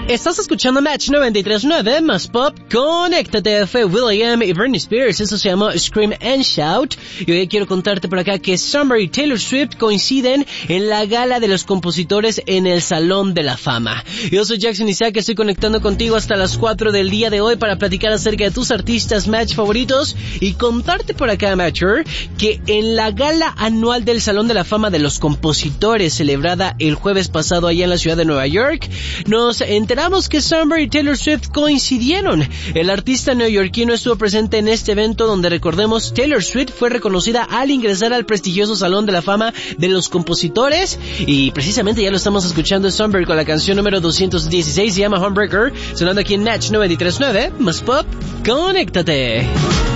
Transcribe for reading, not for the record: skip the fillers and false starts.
Estás escuchando Match 93.9 más pop. Conéctate. Fue Will.i.am y Britney Spears. Eso se llamó Scream and Shout. Y hoy quiero contarte por acá que Summer y Taylor Swift coinciden en la gala de los compositores en el Salón de la Fama. Yo soy Jackson Isaac, estoy conectando contigo hasta las 4 del día de hoy para platicar acerca de tus artistas Match favoritos y contarte por acá, Matcher, que en la gala anual del Salón de la Fama de los Compositores celebrada el jueves pasado allá en la ciudad de Nueva York, nos enteramos que Summer y Taylor Swift coincidieron. El artista neoyorquino estuvo presente en este evento donde, recordemos, Taylor Swift fue reconocida al ingresar al prestigioso Salón de la Fama de los Compositores y precisamente ya lo estamos escuchando Summer con la canción número 216, se llama Homebreaker, sonando aquí en Match 93.9, más pop, conéctate.